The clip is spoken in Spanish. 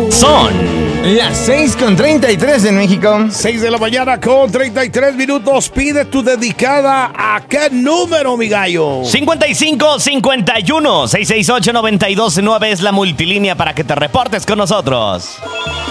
Son las 6:33 en México. 6 de la mañana con 33 minutos. Pide tu dedicada. ¿A qué número, mi gallo? 5551 668 929 es la multilínea para que te reportes con nosotros.